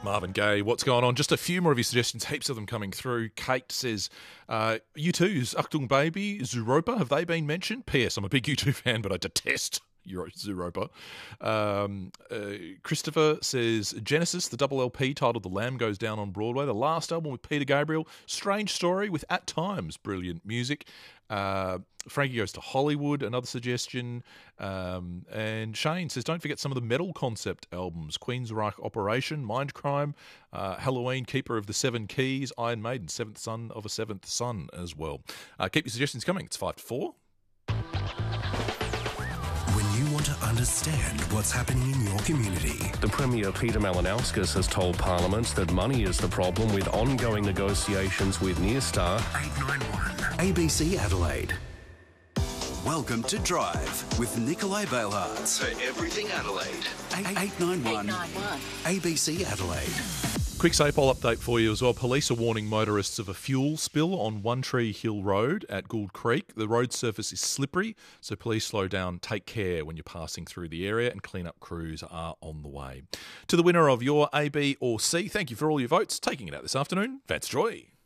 Marvin Gaye, what's going on? Just a few more of your suggestions, heaps of them coming through. Kate says, U2's Achtung Baby, Zooropa, have they been mentioned? P.S. I'm a big U2 fan, but I detest Zooropa. Christopher says, Genesis, the double LP titled The Lamb Goes Down on Broadway, the last album with Peter Gabriel, strange story with at times brilliant music. Frankie Goes to Hollywood, another suggestion. And Shane says, don't forget some of the metal concept albums, Queensryche Operation, Mindcrime, Halloween, Keeper of the Seven Keys, Iron Maiden, Seventh Son of a Seventh Son as well. Keep your suggestions coming. It's 5 to 4. When you want to understand what's happening in your community. The Premier Peter Malinauskas has told Parliament that money is the problem with ongoing negotiations with Nearstar. 891 ABC Adelaide. Welcome to Drive with Nikolai Bailhartz. For everything Adelaide. 891 ABC Adelaide. Quick SAPOL update for you as well. Police are warning motorists of a fuel spill on One Tree Hill Road at Gould Creek. The road surface is slippery, so please slow down. Take care when you're passing through the area, and clean-up crews are on the way. To the winner of your A, B or C, thank you for all your votes. Taking it out this afternoon, Vance Joy.